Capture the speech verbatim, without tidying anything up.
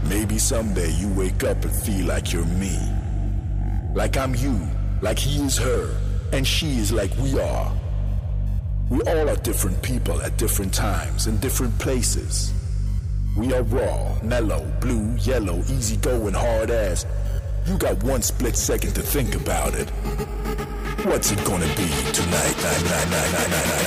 Maybe someday you wake up and feel like you're me. Like I'm you, like he is her, and she is like we are. We all are different people at different times in different places. We are raw, mellow, blue, yellow, easygoing, hard ass. You got one split second to think about it. What's it gonna be tonight? Night, night, night, night, night, night.